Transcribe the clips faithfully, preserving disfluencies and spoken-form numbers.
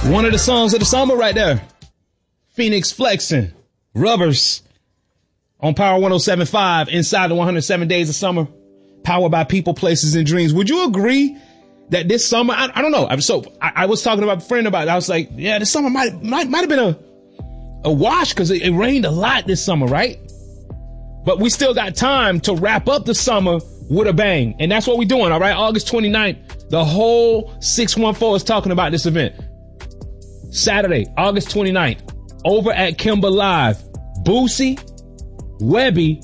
One of the songs of the summer right there. Phoenix flexing. Rubbers. On Power one oh seven point five inside the one hundred seven days of summer. Powered by people, places, and dreams. Would you agree that this summer, I, I don't know. I'm so, I, I was talking to my friend about it. I was like, yeah, this summer might, might, might have been a, a wash because it, it rained a lot this summer, right? But we still got time to wrap up the summer with a bang. And that's what we're doing, all right? August twenty-ninth, the whole six one four is talking about this event. Saturday, August twenty-ninth, over at Kimber Live, Boosie, Webby,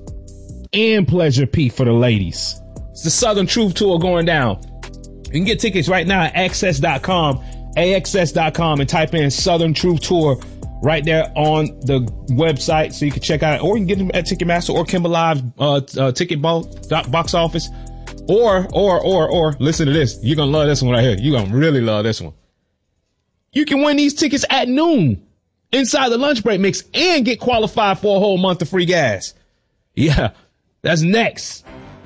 and Pleasure P for the ladies. It's the Southern Truth Tour going down. You can get tickets right now at A X S dot com, A X S dot com, and type in Southern Truth Tour right there on the website so you can check out, or you can get them at Ticketmaster or Kimber Live uh, uh, ticket box office. Or, or, or, or, listen to this. You're going to love this one right here. You're going to really love this one. You can win these tickets at noon inside the lunch break mix and get qualified for a whole month of free gas. Yeah, that's next.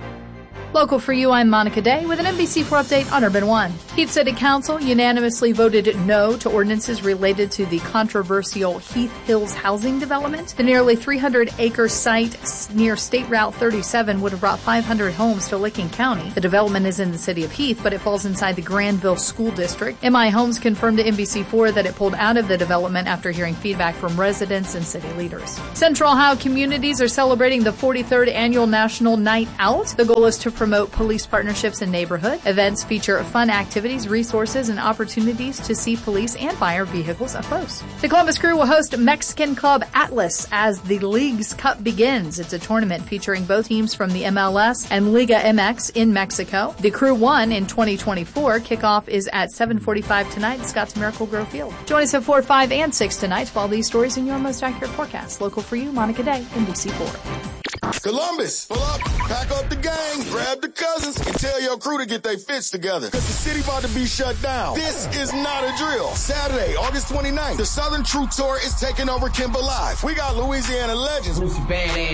Local for you, I'm Monica Day with an N B C four update on Urban One. Heath City Council unanimously voted no to ordinances related to the controversial Heath Hills housing development. The nearly three hundred acre site near State Route thirty-seven would have brought five hundred homes to Licking County. The development is in the city of Heath, but it falls inside the Granville School District. M I Homes confirmed to N B C four that it pulled out of the development after hearing feedback from residents and city leaders. Central Ohio communities are celebrating the forty-third annual National Night Out. The goal is to promote police partnerships in neighborhood. Events feature fun activities, resources, and opportunities to see police and fire vehicles up close. The Columbus Crew will host Mexican Club Atlas as the League's Cup begins. It's a tournament featuring both teams from the M L S and Liga M X in Mexico. The Crew won in twenty twenty-four. Kickoff is at seven forty-five tonight at Scott's Miracle Grow Field. Join us at four, five, and six tonight for all these stories in your most accurate forecast. Local for you, Monica Day, N B C four. Columbus, pull up, pack up the gang, grab the cousins, and tell your crew to get their fits together. Cause the city about to be shut down. This is not a drill. Saturday, August twenty-ninth, the Southern Truth Tour is taking over Kimber Live. We got Louisiana legends.